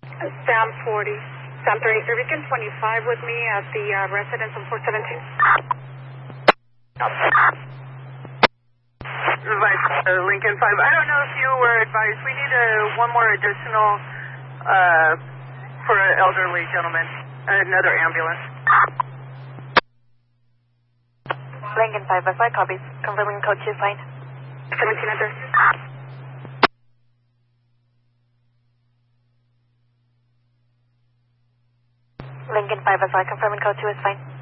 Sam 40. Sam 33, Lincoln 25 with me at the residence on 417. Lincoln 5. I don't know if you were advised. We need one more additional for an elderly gentleman. Another ambulance. Lincoln 5, I copies. Confirming code 2 fine. 17 address. Lincoln 5, confirming code 2 is fine.